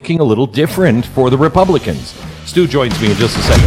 looking a little different for the Republicans. Stu joins me in just a second.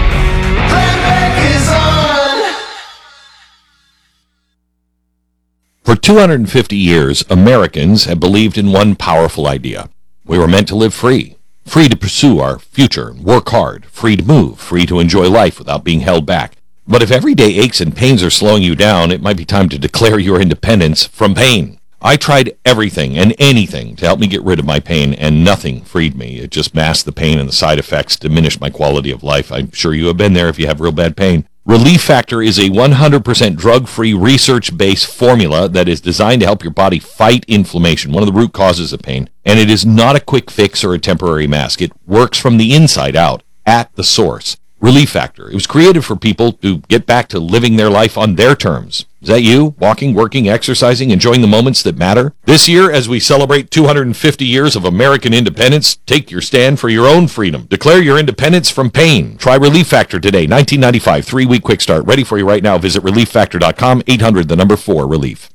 For 250 years, Americans have believed in one powerful idea. We were meant to live free. Free to pursue our future and work hard. Free to move. Free to enjoy life without being held back. But if everyday aches and pains are slowing you down, it might be time to declare your independence from pain. I tried everything and anything to help me get rid of my pain, and nothing freed me. It just masked the pain, and the side effects diminished my quality of life. I'm sure you have been there if you have real bad pain. Relief Factor is a 100% drug-free, research-based formula that is designed to help your body fight inflammation, one of the root causes of pain. And it is not a quick fix or a temporary mask. It works from the inside out, at the source. Relief Factor. It was created for people to get back to living their life on their terms. Is that you? Walking, working, exercising, enjoying the moments that matter? This year, as we celebrate 250 years of American independence, take your stand for your own freedom. Declare your independence from pain. Try Relief Factor today. 1995, 3-week quick start. Ready for you right now. Visit relieffactor.com, 800-4-RELIEF.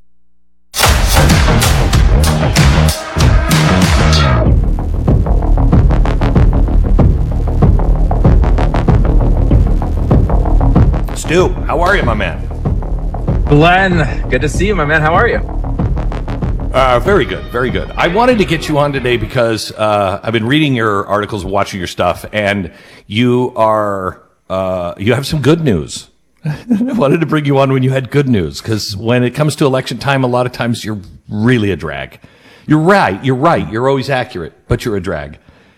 Stu, how are you, my man? Glenn, good to see you, my man. How are you? Very good, very good. I wanted to get you on today because I've been reading your articles, watching your stuff, and you have some good news. I wanted to bring you on when you had good news, because when it comes to election time, a lot of times you're really a drag. You're right. You're always accurate, but you're a drag.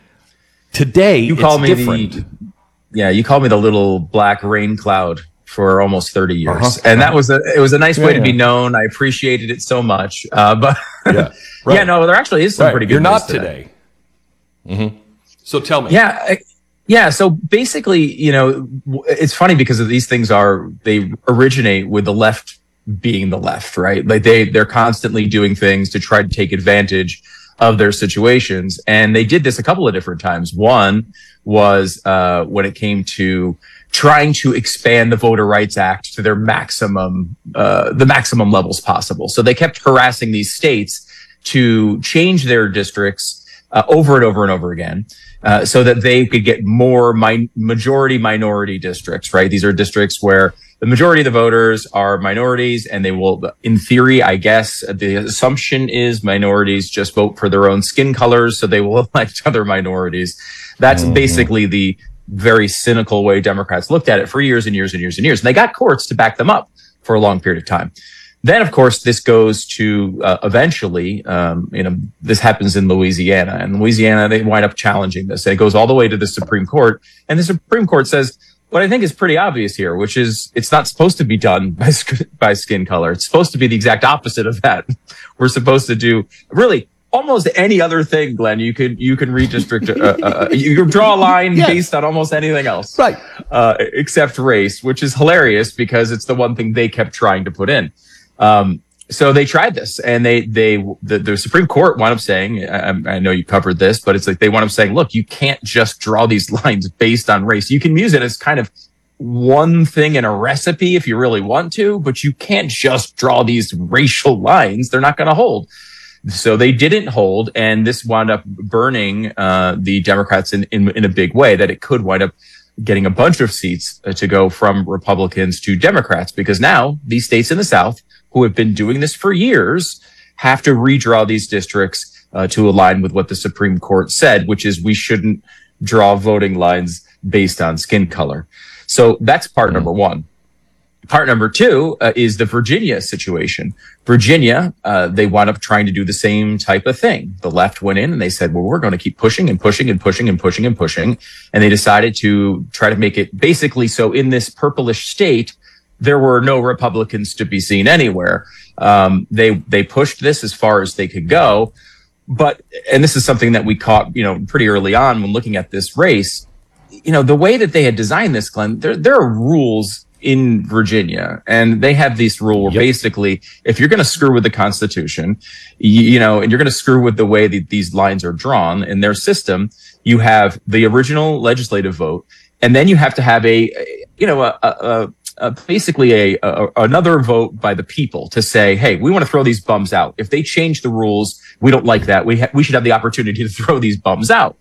Today, you call me different. You called me the little black rain cloud for almost 30 years. And it was a nice way to be known. I appreciated it so much. But there actually is some pretty good news. You're not today. Mm-hmm. So tell me. Yeah. So basically, it's funny because of these things they originate with the left being the left, right? Like they're constantly doing things to try to take advantage of their situations. And they did this a couple of different times. One was when it came to trying to expand the Voter Rights Act to their maximum levels possible. So they kept harassing these states to change their districts over and over and over again, so that they could get more majority minority districts, right? These are districts where the majority of the voters are minorities, and they will, in theory, I guess, the assumption is minorities just vote for their own skin colors, so they will elect other minorities. That's basically the very cynical way Democrats looked at it for years and years and years and years. And they got courts to back them up for a long period of time. Then, of course, this goes to eventually, this happens in Louisiana. And Louisiana, they wind up challenging this. And it goes all the way to the Supreme Court. And the Supreme Court says what I think is pretty obvious here, which is it's not supposed to be done by skin color. It's supposed to be the exact opposite of that. We're supposed to do really almost any other thing, Glenn. You can redistrict. You can draw a line based on almost anything else, right? Except race, which is hilarious because it's the one thing they kept trying to put in. So they tried this, and the Supreme Court wound up saying, I know you covered this, but it's like they wound up saying, look, you can't just draw these lines based on race. You can use it as kind of one thing in a recipe if you really want to, but you can't just draw these racial lines. They're not going to hold. So they didn't hold, and this wound up burning the Democrats in a big way, that it could wind up getting a bunch of seats to go from Republicans to Democrats, because now these states in the South who have been doing this for years have to redraw these districts to align with what the Supreme Court said, which is we shouldn't draw voting lines based on skin color. So that's part number one. Part number two is the Virginia situation. Virginia, they wound up trying to do the same type of thing. The left went in and they said, well, we're going to keep pushing and pushing and pushing and pushing and pushing. And they decided to try to make it basically so in this purplish state, there were no Republicans to be seen anywhere. They pushed this as far as they could go. And this is something that we caught, pretty early on when looking at this race. The way that they had designed this, Glenn, there are rules in Virginia, and they have this rule where basically, if you're going to screw with the Constitution, and you're going to screw with the way that these lines are drawn in their system, you have the original legislative vote, and then you have to have basically another vote by the people to say, hey, we want to throw these bums out. If they change the rules, we don't like that. We should have the opportunity to throw these bums out.